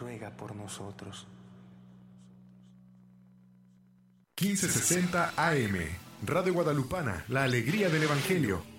ruega por nosotros. 1560 AM, Radio Guadalupana, la alegría del Evangelio.